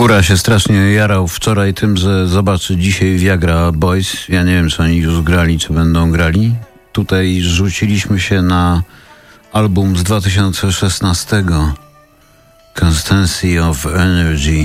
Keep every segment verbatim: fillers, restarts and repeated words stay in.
Kura się strasznie jarał wczoraj tym, że zobaczy dzisiaj Viagra Boys. Ja nie wiem, czy oni już grali, czy będą grali. Tutaj rzuciliśmy się na album z dwa tysiące szesnastego. Constancy of Energy.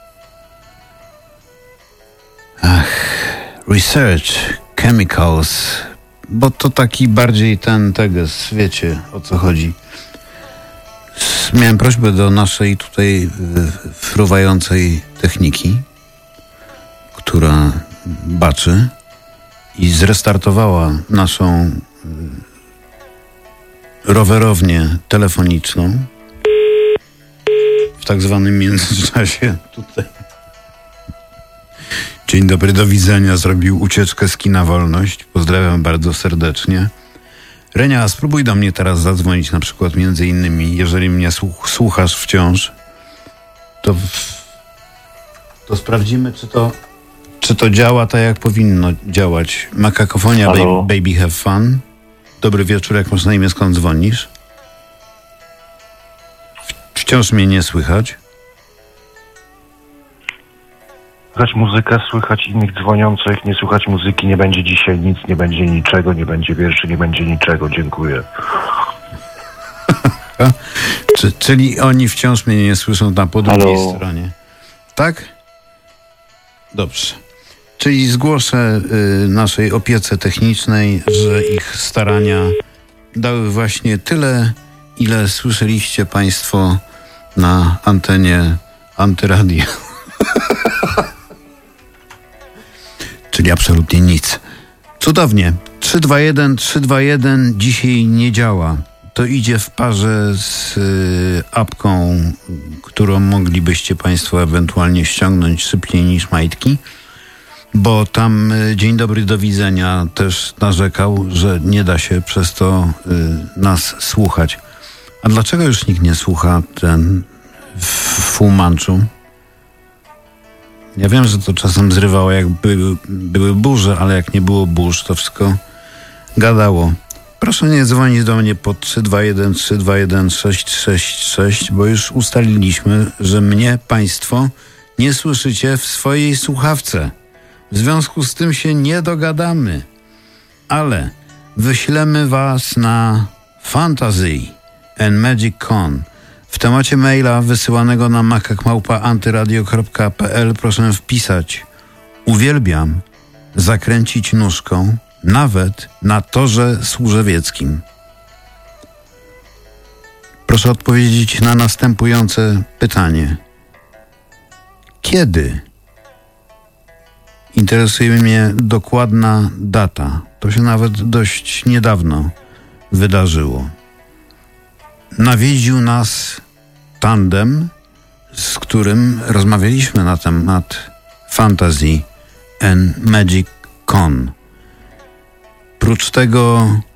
Ach, Research Chemicals. Bo to taki bardziej ten teges, wiecie o co chodzi. Miałem prośbę do naszej tutaj fruwającej techniki, która baczy i zrestartowała naszą rowerownię telefoniczną w tak zwanym międzyczasie tutaj. Dzień dobry, do widzenia. Zrobił ucieczkę z kina Wolność. Pozdrawiam bardzo serdecznie. Renia, spróbuj do mnie teraz zadzwonić, na przykład między innymi, jeżeli mnie słuch- słuchasz wciąż, to, w, to sprawdzimy, czy to, czy to działa tak, jak powinno działać. Makakofonia, baby, baby have fun. Dobry wieczór, jak masz na imię, skąd dzwonisz? W, wciąż mnie nie słychać. Słychać muzykę, słychać innych dzwoniących, nie słychać muzyki, nie będzie dzisiaj nic, nie będzie niczego, nie będzie wierszy, nie będzie niczego, dziękuję. Czy, czyli oni wciąż mnie nie słyszą tam po drugiej Halo? stronie. Tak? Dobrze. Czyli zgłoszę y, naszej opiece technicznej, że ich starania dały właśnie tyle, ile słyszeliście państwo na antenie Antyradia. Czyli absolutnie nic. Cudownie. trzy dwa jeden, trzy dwa jeden dzisiaj nie działa. To idzie w parze z y, apką, którą moglibyście państwo ewentualnie ściągnąć szybciej niż majtki, bo tam y, Dzień dobry, do widzenia też narzekał, że nie da się przez to y, nas słuchać. A dlaczego już nikt nie słucha ten w Fullmanczu? Ja wiem, że to czasem zrywało, jak były, były burze, ale jak nie było burz, to wszystko gadało. Proszę nie dzwonić do mnie pod trzy dwa jeden, trzy dwa jeden, sześć sześć sześć, bo już ustaliliśmy, że mnie państwo nie słyszycie w swojej słuchawce. W związku z tym się nie dogadamy. Ale wyślemy was na Fantasy and Magic Con. W temacie maila wysyłanego na makak małpa antyradio kropka p l proszę wpisać: uwielbiam zakręcić nóżką nawet na torze służewieckim. Proszę odpowiedzieć na następujące pytanie. Kiedy? Interesuje mnie dokładna data. To się nawet dość niedawno wydarzyło. Nawiedził nas tandem, z którym rozmawialiśmy na temat Fantasy and Magic Con. Prócz tego